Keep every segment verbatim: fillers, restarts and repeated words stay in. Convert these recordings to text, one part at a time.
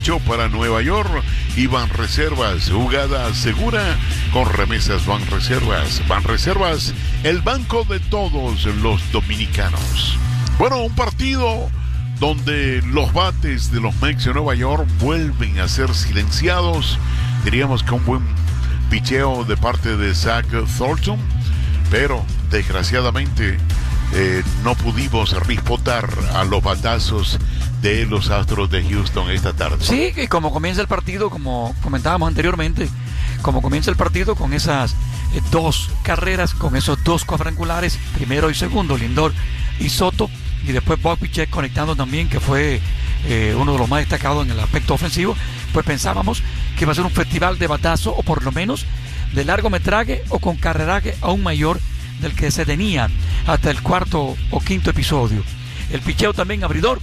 Para Nueva York y Banreservas, jugada segura con remesas Banreservas. Banreservas, el banco de todos los dominicanos. Bueno, un partido donde los bates de los Mets de Nueva York vuelven a ser silenciados. Diríamos que un buen picheo de parte de Zach Thornton, pero desgraciadamente eh, no pudimos respotar a los batazos de los Astros de Houston esta tarde. Sí, y como comienza el partido, como comentábamos anteriormente, como comienza el partido con esas eh, dos carreras, con esos dos cuadrangulares, primero y segundo, Lindor y Soto, y después Bob Pichek conectando también, que fue eh, uno de los más destacados en el aspecto ofensivo, pues pensábamos que iba a ser un festival de batazo, o por lo menos de largometraje o con carreraje aún mayor del que se tenía hasta el cuarto o quinto episodio. El picheo también abridor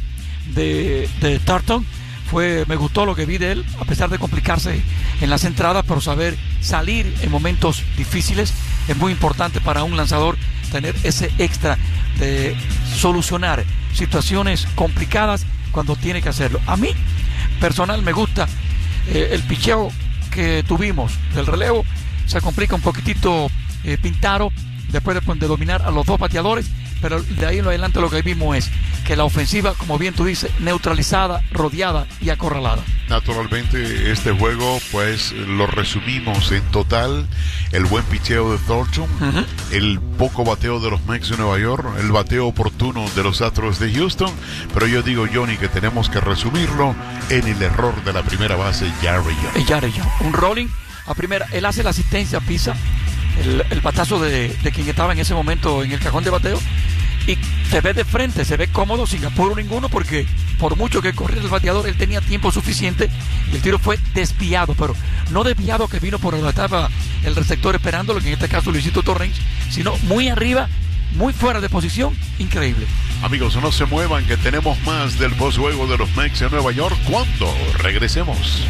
de, de Thornton fue, me gustó lo que vi de él, a pesar de complicarse en las entradas, pero saber salir en momentos difíciles es muy importante para un lanzador, tener ese extra de solucionar situaciones complicadas cuando tiene que hacerlo. A mí personal me gusta eh, el picheo que tuvimos del relevo. Se complica un poquitito eh, Pintaro después de, de dominar a los dos bateadores, pero de ahí en lo adelante lo que vimos es que la ofensiva, como bien tú dices, neutralizada, rodeada y acorralada. Naturalmente este juego pues lo resumimos en total: el buen picheo de Thornton, uh-huh. el poco bateo de los Mets de Nueva York, el bateo oportuno de los Astros de Houston, pero yo digo, Johnny, que tenemos que resumirlo en el error de la primera base, Jarry Jones. Jarry Jones, un rolling a primera, él hace la asistencia, pisa el, el batazo de, de quien estaba en ese momento en el cajón de bateo, y se ve de frente, se ve cómodo, sin apuro ninguno, porque por mucho que corriera el bateador, él tenía tiempo suficiente y el tiro fue desviado, pero no desviado que vino por donde estaba el receptor esperándolo, que en este caso Luisito Torrens, sino muy arriba, muy fuera de posición, increíble. Amigos, no se muevan, que tenemos más del postjuego de los Mets de Nueva York cuando regresemos.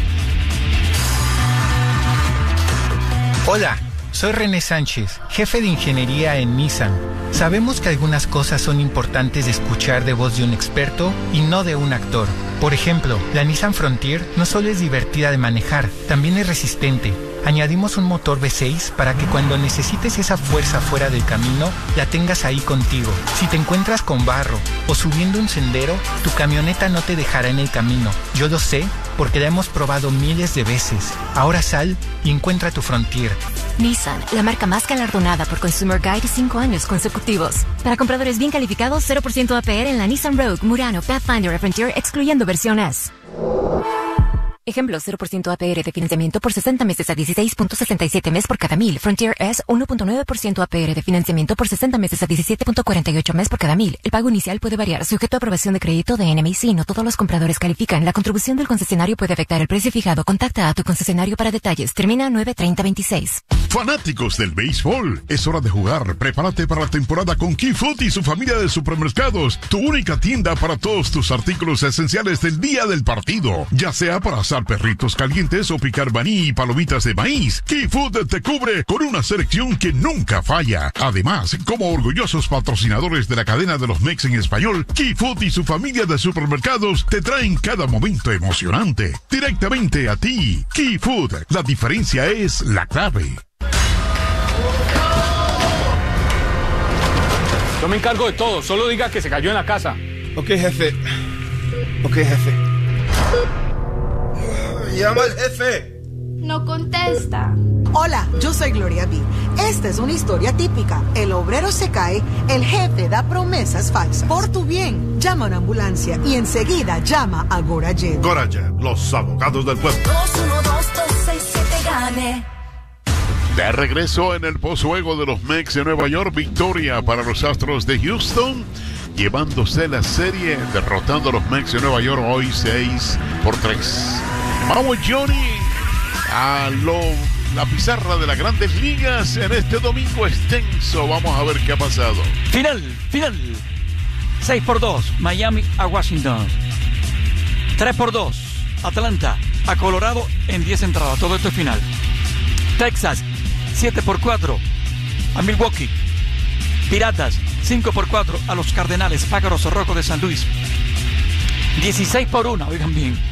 Hola, soy René Sánchez, jefe de ingeniería en Nissan. Sabemos que algunas cosas son importantes de escuchar de voz de un experto y no de un actor. Por ejemplo, la Nissan Frontier no solo es divertida de manejar, también es resistente. Añadimos un motor V seis para que cuando necesites esa fuerza fuera del camino, la tengas ahí contigo. Si te encuentras con barro o subiendo un sendero, tu camioneta no te dejará en el camino. Yo lo sé porque la hemos probado miles de veces. Ahora sal y encuentra tu Frontier. Nissan, la marca más galardonada por Consumer Guide cinco años consecutivos. Para compradores bien calificados, cero por ciento A P R en la Nissan Rogue, Murano, Pathfinder y Frontier, excluyendo versión S. Ejemplo, cero por ciento A P R de financiamiento por sesenta meses a dieciséis punto sesenta y siete mes por cada mil. Frontier S, uno punto nueve por ciento A P R de financiamiento por sesenta meses a diecisiete punto cuarenta y ocho mes por cada mil. El pago inicial puede variar, sujeto a aprobación de crédito de N M I C. No todos los compradores califican. La contribución del concesionario puede afectar el precio fijado. Contacta a tu concesionario para detalles. Termina nueve treinta veintiséis. Fanáticos del béisbol, es hora de jugar. Prepárate para la temporada con Key Food y su familia de supermercados. Tu única tienda para todos tus artículos esenciales del día del partido. Ya sea para asar perritos calientes o picar maní y palomitas de maíz, Key Food te cubre con una selección que nunca falla. Además, como orgullosos patrocinadores de la cadena de los Mex en español, Key Food y su familia de supermercados te traen cada momento emocionante directamente a ti. Key Food, la diferencia es la clave. Yo me encargo de todo, solo diga que se cayó en la casa. Ok, jefe. Ok, jefe. ¡Llama al jefe! No contesta. Hola, yo soy Gloria B. Esta es una historia típica. El obrero se cae, el jefe da promesas falsas. Por tu bien, llama a una ambulancia y enseguida llama a Gorajet. Gorajet, los abogados del pueblo. dos uno dos dos seis siete gane. De regreso en el postjuego de los Mets de Nueva York, victoria para los Astros de Houston, llevándose la serie, derrotando a los Mets de Nueva York hoy seis por tres. Vamos, Johnny, a lo, la pizarra de las Grandes Ligas en este domingo extenso. Vamos a ver qué ha pasado. Final, final. seis por dos, Miami a Washington. tres por dos, Atlanta a Colorado en diez entradas. Todo esto es final. Texas, siete por cuatro a Milwaukee. Piratas, cinco por cuatro a los Cardenales. Pájaros Rojos de San Luis. dieciséis por uno, oigan bien,